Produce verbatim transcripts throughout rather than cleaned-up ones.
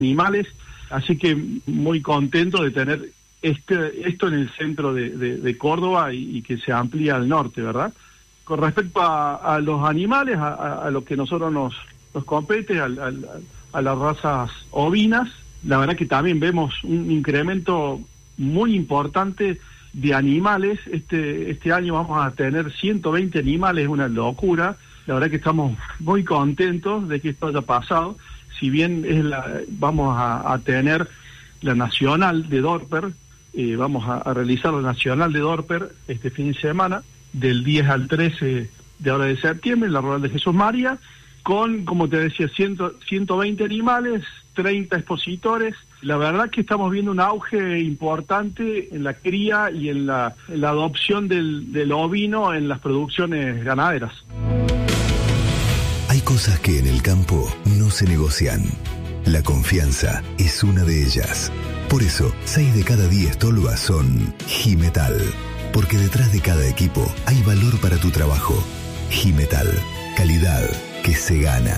animales, así que muy contento de tener este esto en el centro de, de, de Córdoba y, y que se amplía al norte, ¿verdad? Con respecto a, a los animales, a, a, a lo que nosotros nos, nos compete, a, a, a las razas ovinas, la verdad que también vemos un incremento muy importante de animales. Este este año vamos a tener ciento veinte animales, una locura. La verdad que estamos muy contentos de que esto haya pasado. Si bien es la, vamos a, a tener la Nacional de Dorper, eh, vamos a, a realizar la Nacional de Dorper este fin de semana, del diez al trece de ahora de septiembre, en la Rural de Jesús María, con, como te decía, ciento veinte animales, treinta expositores. La verdad que estamos viendo un auge importante en la cría y en la, en la adopción del, del ovino en las producciones ganaderas. Hay cosas que en el campo no se negocian. La confianza es una de ellas. Por eso, seis de cada diez tolvas son Jimetal. Porque detrás de cada equipo hay valor para tu trabajo. Jimetal, calidad que se gana.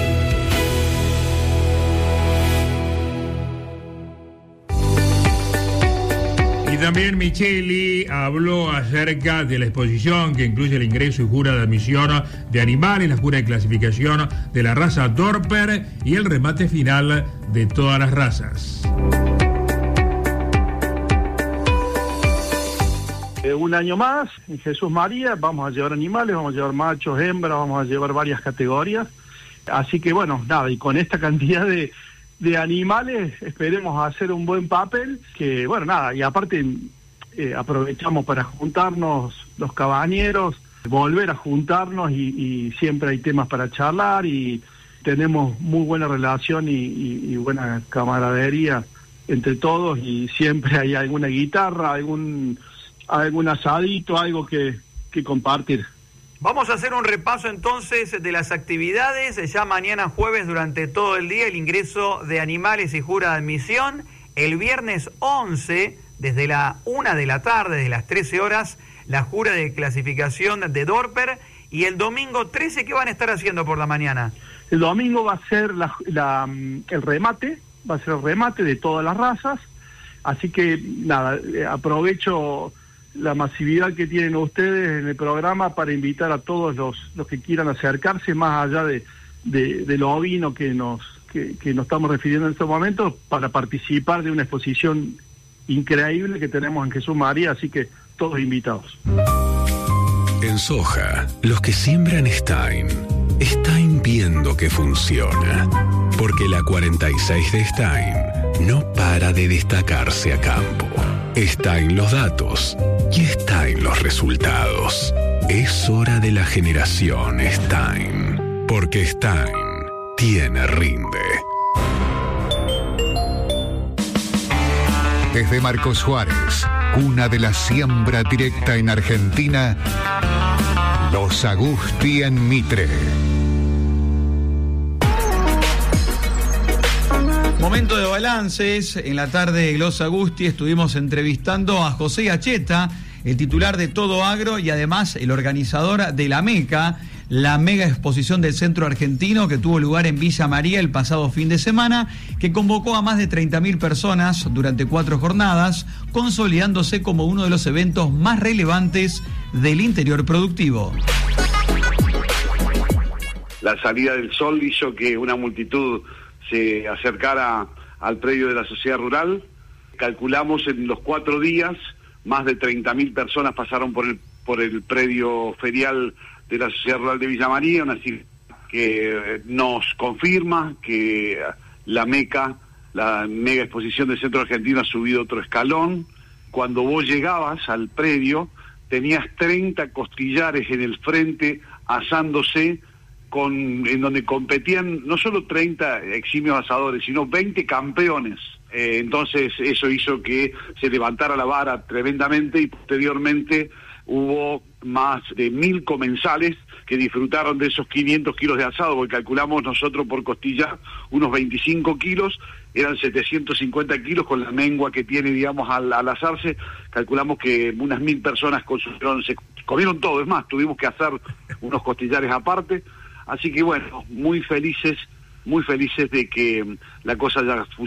Y también Micheli habló acerca de la exposición que incluye el ingreso y jura de admisión de animales, la jura de clasificación de la raza Dorper y el remate final de todas las razas. Un año más en Jesús María vamos a llevar animales, vamos a llevar machos, hembras, vamos a llevar varias categorías. Así que bueno, nada, y con esta cantidad de... de animales esperemos hacer un buen papel, que bueno, nada, y aparte eh, aprovechamos para juntarnos los cabañeros, volver a juntarnos y, y siempre hay temas para charlar y tenemos muy buena relación y, y, y buena camaradería entre todos y siempre hay alguna guitarra, algún algún asadito, algo que, que compartir. Vamos a hacer un repaso entonces de las actividades. Ya mañana jueves durante todo el día el ingreso de animales y jura de admisión. El viernes once, desde la una de la tarde, desde las trece horas, la jura de clasificación de Dorper. Y el domingo trece, ¿qué van a estar haciendo por la mañana? El domingo va a ser la, la, el remate, va a ser el remate de todas las razas. Así que nada, aprovecho la masividad que tienen ustedes en el programa para invitar a todos los, los que quieran acercarse, más allá de, de, de lo ovino que nos, que, que nos estamos refiriendo en estos momentos, para participar de una exposición increíble que tenemos en Jesús María, así que todos invitados. En soja, los que siembran Stein, Stein viendo que funciona, porque la cuarenta y seis de Stein no para de destacarse a campo. Está en los datos y está en los resultados. Es hora de la generación Stein, porque Stein tiene rinde. Desde Marcos Juárez, cuna de la siembra directa en Argentina, Los Agusti en Mitre. Momento de balances. En la tarde de Los Agusti estuvimos entrevistando a José Acheta, el titular de Todo Agro y además el organizador de la MECA, la mega exposición del centro argentino que tuvo lugar en Villa María el pasado fin de semana, que convocó a más de treinta mil personas durante cuatro jornadas, consolidándose como uno de los eventos más relevantes del interior productivo. La salida del sol hizo que una multitud se acercara al predio de la sociedad rural. Calculamos en los cuatro días, más de treinta mil personas pasaron por el, por el predio ferial de la sociedad rural de Villa María, una cifra que nos confirma que la MECA, la mega exposición del centro argentino, ha subido otro escalón. Cuando vos llegabas al predio, tenías treinta costillares en el frente asándose, con en donde competían no solo treinta eximios asadores, sino veinte campeones. Eh, entonces eso hizo que se levantara la vara tremendamente y posteriormente hubo más de mil comensales que disfrutaron de esos quinientos kilos de asado, porque calculamos nosotros por costilla unos veinticinco kilos, eran setecientos cincuenta kilos con la mengua que tiene, digamos, al, al asarse. Calculamos que unas mil personas consumieron, se comieron todo. Es más, tuvimos que hacer unos costillares aparte. Así que bueno, muy felices muy felices de que la cosa haya